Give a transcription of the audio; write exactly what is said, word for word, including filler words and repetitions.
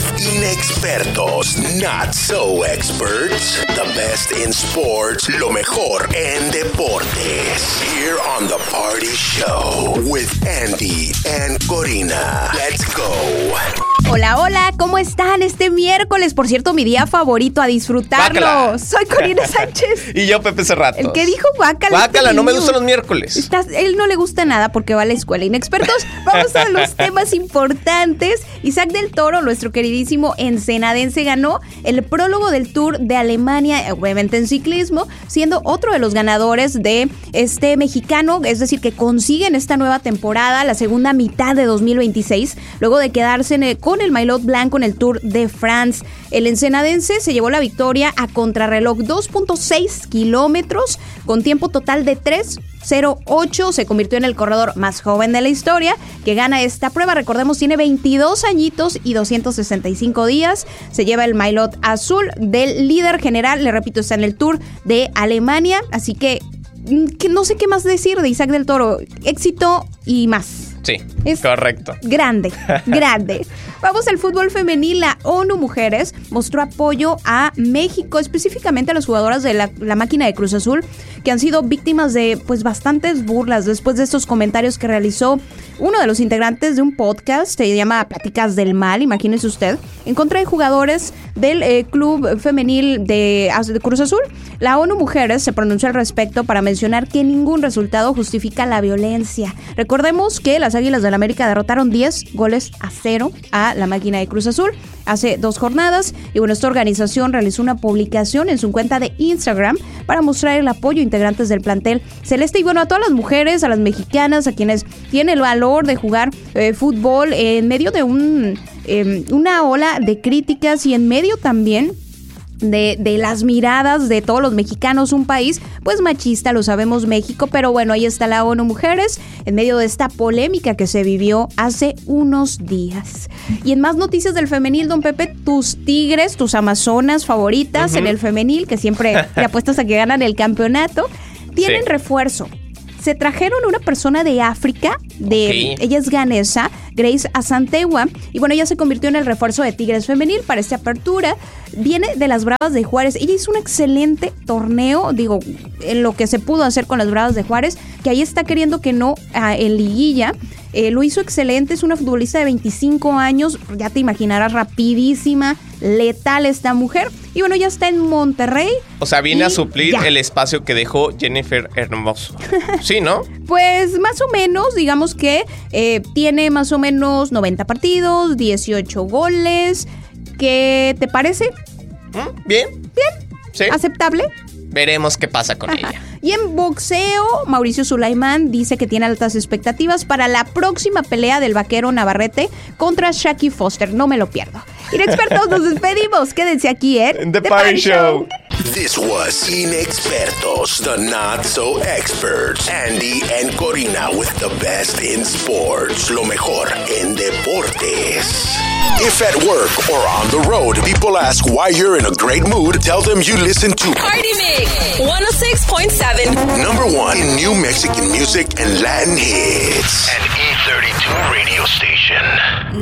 Inexpertos, not so experts. The best in sports, lo mejor en deportes. Here on The Party Show with Andy and Corina. Let's go. Hola, hola, ¿cómo están este miércoles? Por cierto, mi día favorito, a disfrutarlo. Guácala. Soy Corina Sánchez. Y yo, Pepe Cerratos. El que dijo guácala. Guácala, este no me niño. gustan los miércoles. Estás, él no le gusta nada porque va a la escuela. Inexpertos, vamos a los temas importantes. Isaac del Toro, nuestro queridísimo ensenadense, ganó el prólogo del Tour de Alemania, obviamente en ciclismo, siendo otro de los ganadores de este mexicano, es decir, que consiguen esta nueva temporada, la segunda mitad de dos mil veintiséis, luego de quedarse en el, con el maillot blanco en el Tour de France. El ensenadense se llevó la victoria a contrarreloj, dos punto seis kilómetros, con tiempo total de tres cero ocho, se convirtió en el corredor más joven de la historia que gana esta prueba. Recordemos, tiene veintidós añitos y doscientos sesenta y cinco días. Se lleva el maillot azul del líder general, le repito, está en el Tour de Alemania, así que, que no sé qué más decir de Isaac del Toro. Éxito y más. Sí, Es correcto. Grande, grande. Vamos al fútbol femenil. La ONU Mujeres mostró apoyo a México, específicamente a las jugadoras de la, la máquina de Cruz Azul, que han sido víctimas de pues bastantes burlas después de estos comentarios que realizó uno de los integrantes de un podcast, se llama Pláticas del Mal, imagínese usted, en contra de jugadores del eh, club femenil de, de Cruz Azul. La ONU Mujeres se pronunció al respecto para mencionar que ningún resultado justifica la violencia. Recordemos que las Águilas del América derrotaron diez goles a cero a la máquina de Cruz Azul hace dos jornadas, y bueno, esta organización realizó una publicación en su cuenta de Instagram para mostrar el apoyo a integrantes del plantel celeste y bueno, a todas las mujeres, a las mexicanas, a quienes tienen el valor de jugar eh, fútbol en medio de un eh, una ola de críticas y en medio también De, de las miradas de todos los mexicanos, un país pues machista, lo sabemos, México, pero bueno, ahí está la ONU Mujeres en medio de esta polémica que se vivió hace unos días. Y en más noticias del femenil, don Pepe, tus Tigres, tus Amazonas favoritas uh-huh. en el femenil, que siempre te apuestas a que ganan el campeonato, tienen sí. refuerzo. Se trajeron una persona de África, de okay. ella es ganesa, Grace Asantewa, y bueno, ella se convirtió en el refuerzo de Tigres femenil para esta apertura. Viene de las Bravas de Juárez. Ella hizo un excelente torneo, digo, en lo que se pudo hacer con las Bravas de Juárez, que ahí está queriendo que no uh, en liguilla. Eh, lo hizo excelente, es una futbolista de veinticinco años, ya te imaginarás, rapidísima, letal esta mujer. Y bueno, ya está en Monterrey. O sea, viene a suplir ya. el espacio que dejó Jennifer Hermoso. Sí, ¿no? Pues más o menos, digamos que eh, tiene más o menos noventa partidos, dieciocho goles. ¿Qué te parece? Bien. Bien. Sí. ¿Aceptable? Veremos qué pasa con Ajá. ella. Y en boxeo, Mauricio Sulaimán dice que tiene altas expectativas para la próxima pelea del vaquero Navarrete contra Shaki Foster. No me lo pierdo. Inexpertos, nos despedimos. Quédense aquí en In The, The Party, Party Show. This was Inexpertos, the not so experts. Andy and Corina with the best in sports. Lo mejor en deportes. If at work or on the road, people ask why you're in a great mood, tell them you listen to Party Mix one oh six point seven. Number one in new Mexican music and Latin hits. An E thirty-two radio station.